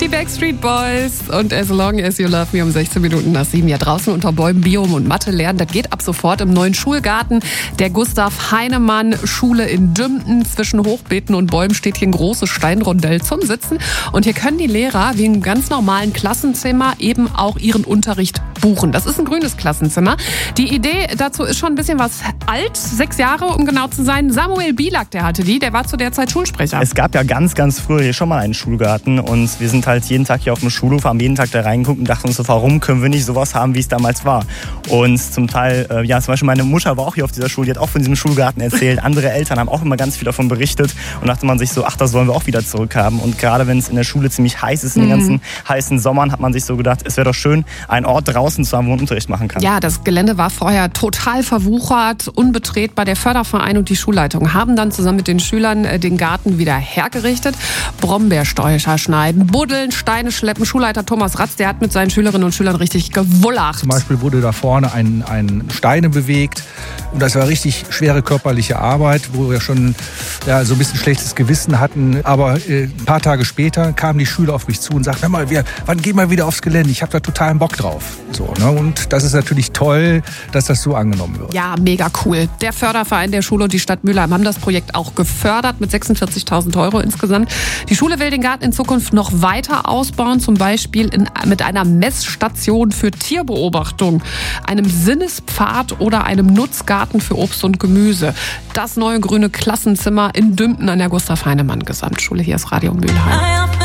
Die Backstreet Boys und As Long As You Love Me um 16 Minuten nach 7. Ja, draußen unter Bäumen Bio und Mathe lernen, das geht ab sofort im neuen Schulgarten der Gustav-Heinemann-Schule in Dümpten. Zwischen Hochbeeten und Bäumen steht hier ein großes Steinrondell zum Sitzen. Und hier können die Lehrer wie im ganz normalen Klassenzimmer eben auch ihren Unterricht buchen. Das ist ein grünes Klassenzimmer. Die Idee dazu ist schon ein bisschen was alt, 6 Jahre, um genau zu sein. Samuel Bielak, der hatte die, der war zu der Zeit Schulsprecher. Es gab ja ganz früher hier schon mal einen Schulgarten und wir sind halt jeden Tag hier auf dem Schulhof, haben jeden Tag da reingeguckt und dachten uns so, warum können wir nicht sowas haben, wie es damals war? Und zum Teil, zum Beispiel meine Mutter war auch hier auf dieser Schule, die hat auch von diesem Schulgarten erzählt. Andere Eltern haben auch immer ganz viel davon berichtet und dachte man sich so, ach, das wollen wir auch wieder zurückhaben. Und gerade wenn es in der Schule ziemlich heiß ist, in den ganzen heißen Sommern, hat man sich so gedacht, es wäre doch schön, einen Ort draußen zu haben, wo man Unterricht machen kann. Ja, das Gelände war vorher total verwuchert, unbetretbar. Der Förderverein und die Schulleitung haben dann zusammen mit den Schülern den Garten wieder hergerichtet. Brombeersträucher schneiden, buddeln, Steine schleppen. Schulleiter Thomas Ratz, der hat mit seinen Schülerinnen und Schülern richtig gewullacht. Zum Beispiel wurde da vorne ein Steine bewegt und das war richtig schwere körperliche Arbeit, wo wir schon so ein bisschen schlechtes Gewissen hatten. Aber ein paar Tage später kamen die Schüler auf mich zu und sagten, hör mal, wann gehen wir wieder aufs Gelände? Ich habe da totalen Bock drauf. So, ne? Und das ist natürlich toll, dass das so angenommen wird. Ja, mega cool. Der Förderverein der Schule und die Stadt Mülheim haben das Projekt auch gefördert mit 46.000 € insgesamt. Die Schule will den Garten in Zukunft noch weiter ausbauen, zum Beispiel mit einer Messstation für Tierbeobachtung, einem Sinnespfad oder einem Nutzgarten für Obst und Gemüse. Das neue grüne Klassenzimmer in Dümpten an der Gustav-Heinemann-Gesamtschule. Hier ist Radio Mülheim.